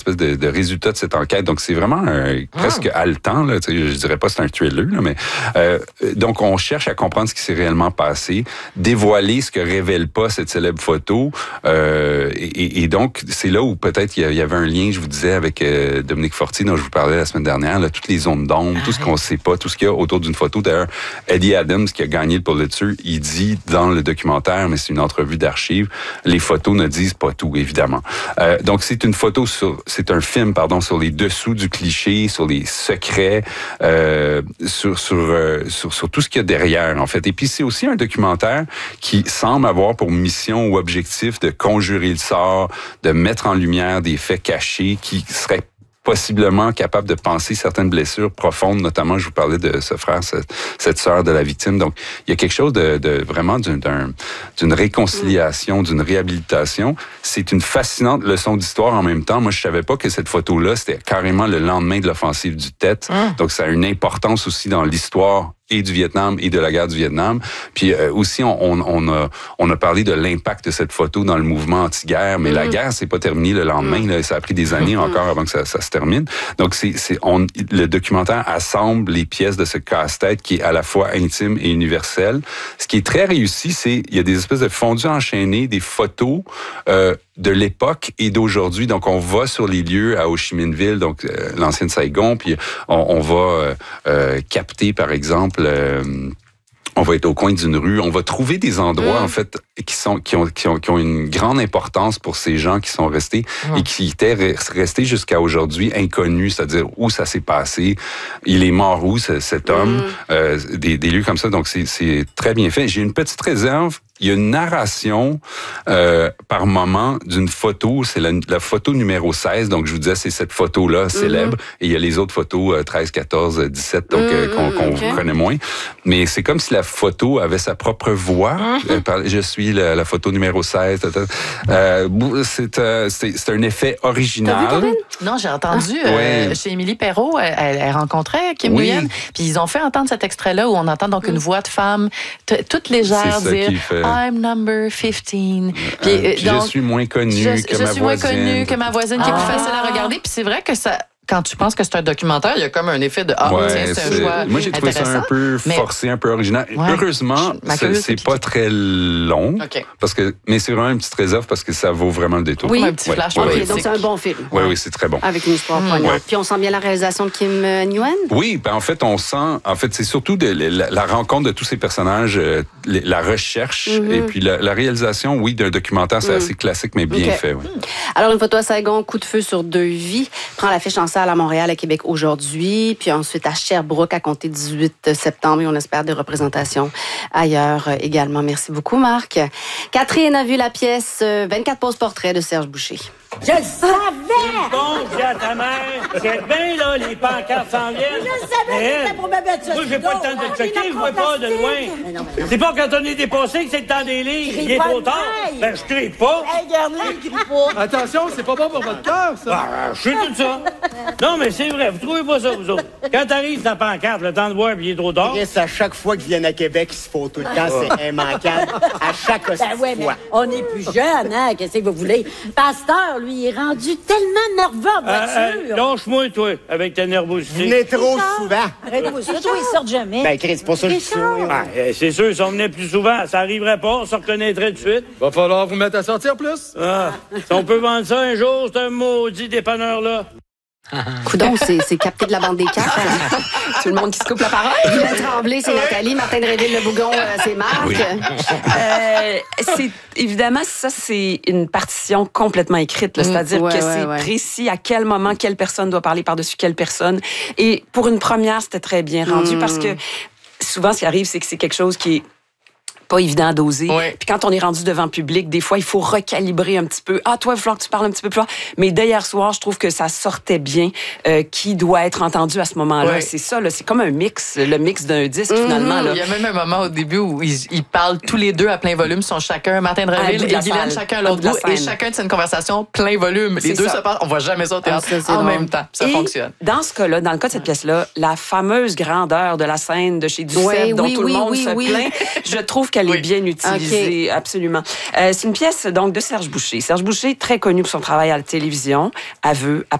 espèce de résultat de cette enquête. Donc, c'est vraiment presque haletant. Là, je dirais pas que c'est un thriller, là, mais donc, on cherche à comprendre ce qui s'est réellement passé, dévoiler ce que révèle pas cette célèbre photo. Et donc, c'est là où peut-être il y avait un lien, je vous disais, avec Dominique Fortier, dont je vous parlais la semaine dernière, là, toutes les zones d'ombre, tout ce qu'on sait pas, tout ce qu'il y a autour d'une photo. D'ailleurs, Eddie Adams, qui a gagné le Pulitzer, il dit dans le documentaire, mais c'est une entrevue d'archives, les photos ne disent pas tout, évidemment. Donc, c'est un film, sur les dessous du cliché, sur les secrets, sur tout ce qu'il y a derrière, en fait. Et puis, c'est aussi un documentaire qui semble avoir pour mission ou objectif de conjurer le sort, de mettre en lumière des faits cachés qui seraient possiblement capable de penser certaines blessures profondes, notamment, je vous parlais de ce frère, cette sœur de la victime. Donc, il y a quelque chose de vraiment d'une réconciliation, d'une réhabilitation. C'est une fascinante leçon d'histoire en même temps. Moi, je savais pas que cette photo-là, c'était carrément le lendemain de l'offensive du Tet. Donc, ça a une importance aussi dans l'histoire et du Vietnam et de la guerre du Vietnam. Puis aussi, on a parlé de l'impact de cette photo dans le mouvement anti-guerre, mais la guerre, c'est pas terminé le lendemain. Là, ça a pris des années encore avant que ça se termine. Donc, le documentaire assemble les pièces de ce casse-tête qui est à la fois intime et universel. Ce qui est très réussi, il y a des espèces de fondus enchaînés, des photos de l'époque et d'aujourd'hui. Donc, on va sur les lieux à Ho Chi Minh Ville, donc l'ancienne Saigon, puis on va capter, par exemple, on va être au coin d'une rue, on va trouver des endroits en fait qui ont une grande importance pour ces gens qui sont restés et qui étaient restés jusqu'à aujourd'hui inconnus, c'est-à-dire où ça s'est passé, il est mort où cet homme, des lieux comme ça. Donc c'est très bien fait. J'ai une petite réserve. Il y a une narration par moment d'une photo, c'est la photo numéro 16, donc je vous disais, c'est cette photo-là célèbre, et il y a les autres photos 13, 14, 17, donc qu'on connaît moins. Mais c'est comme si la photo avait sa propre voix. Je suis la photo numéro 16. C'est un effet original. T'as vu, Corinne? Non, j'ai entendu chez Émilie Perrault, elle rencontrait Kim Nguyen, puis ils ont fait entendre cet extrait-là où on entend donc une voix de femme toute légère dire « I'm number 15 ». Puis donc, je suis moins connue que ma voisine. Je suis moins connue que ma voisine, qui est plus facile à regarder. Puis c'est vrai que ça... Quand tu penses que c'est un documentaire, il y a comme un effet de tiens, c'est un choix. Moi, j'ai trouvé ça un peu forcé, un peu original. Heureusement, c'est pas très long. Mais c'est vraiment une petite réserve parce que ça vaut vraiment le détour. Oui, un petit flash. Donc, c'est un bon film. Oui, c'est très bon. Avec une histoire poignante. Puis on sent bien la réalisation de Kim Nguyen? Oui, en fait, c'est surtout la rencontre de tous ces personnages, la recherche, et puis la réalisation, d'un documentaire, c'est assez classique, mais bien fait. Oui. Alors, une photo à Saigon, coup de feu sur 2 vies, prend l'affiche en salle à Montréal, à Québec aujourd'hui, puis ensuite à Sherbrooke à compter 18 septembre, et on espère des représentations ailleurs également. Merci beaucoup, Marc. Catherine a vu la pièce 24 poses portraits de Serge Boucher. Je le savais! Bon, dis à ta mère, c'est bien, là, les pancartes s'en viennent. Je savais que c'était pour me mettre ça. Moi, j'ai pas le temps de te checker, je vois pas de loin. C'est pas quand on est dépassé que c'est le temps des livres, il est trop tard. Ben, je crie pas. Hey, regarde-le, il crie pas. Attention, c'est pas bon pour votre cœur, ça. Je sais tout ça. Non, mais c'est vrai, vous trouvez pas ça, vous autres. Quand t'arrives dans la pancarte, le temps de voir, puis il est trop tard. À chaque fois qu'ils viennent à Québec, ils se font tout le temps, c'est immanquable. À chaque fois. Mais on est plus jeune, hein? Qu'est-ce que vous voulez? Pasteur, lui, il est rendu tellement nerveux en voiture. Lâche-moi, toi, avec ta nervosité. Venez trop souvent. Arrête-moi ça, toi, ils sortent jamais. Ben, Chris, c'est pas ça que je suis. C'est sûr, si on venait plus souvent, ça arriverait pas, on se reconnaîtrait tout de suite. Va falloir vous mettre à sortir plus. Si on peut vendre ça un jour, c'est un maudit dépanneur-là. Coudon, c'est capté de la bande des quatre. Tout le monde qui se coupe la parole. Guylaine Tremblay, c'est Nathalie. Martin Dréville, Le Bougon, c'est Marc. Oui. Évidemment, ça, c'est une partition complètement écrite. C'est-à-dire que c'est précis à quel moment, quelle personne doit parler par-dessus quelle personne. Et pour une première, c'était très bien rendu parce que souvent, ce qui arrive, c'est que c'est quelque chose qui est pas évident à doser. Puis quand on est rendu devant le public, des fois, il faut recalibrer un petit peu. Toi, il va falloir que tu parles un petit peu plus fort. Mais d'hier soir, je trouve que ça sortait bien qui doit être entendu à ce moment-là. C'est ça, c'est comme un mix, le mix d'un disque, finalement. Là. Il y a même un moment au début où ils parlent tous les deux à plein volume, sont chacun, Martin Dréville et Guylaine, chacun à l'autre bout, et chacun tient une conversation plein volume. Les deux se parlent. On voit jamais ça au théâtre en même temps. Ça fonctionne. Dans ce cas-là, dans le cas de cette pièce-là, la fameuse grandeur de la scène de chez Duceppe, dont tout le monde se plaint, je trouve qu'elle est bien utilisée, absolument. C'est une pièce donc de Serge Boucher. Serge Boucher, très connu pour son travail à la télévision, aveu,